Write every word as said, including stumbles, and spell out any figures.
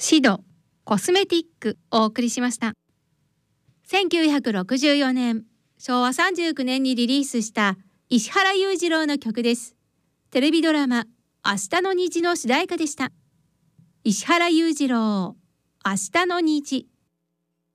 シドコスメティックお送りしました。せんきゅうひゃくろくじゅうよねん、しょうわさんじゅうきゅうねんにリリースした石原裕次郎の曲です。テレビドラマ明日の虹の主題歌でした。石原裕次郎、明日の虹。